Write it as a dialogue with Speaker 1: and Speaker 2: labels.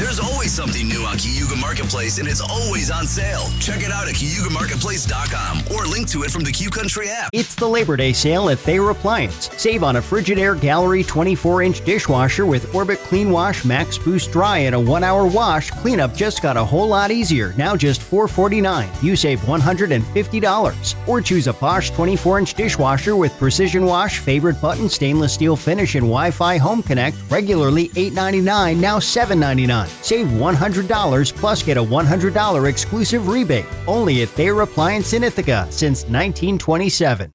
Speaker 1: There's always something new on Cayuga Marketplace, and it's always on sale. Check it out at CayugaMarketplace.com or link to it from the Q Country app.
Speaker 2: It's the Labor Day sale at Thayer Appliance. Save on a Frigidaire Gallery 24-inch dishwasher with Orbit Clean Wash Max Boost Dry and a 1-hour wash. Cleanup just got a whole lot easier. Now just $4.49. You save $150. Or choose a Bosch 24-inch dishwasher with Precision Wash, Favorite Button, Stainless Steel Finish, and Wi-Fi Home Connect. Regularly $8.99, now $7.99. Save $100 plus get a $100 exclusive rebate. Only at Thayer Appliance in Ithaca since 1927.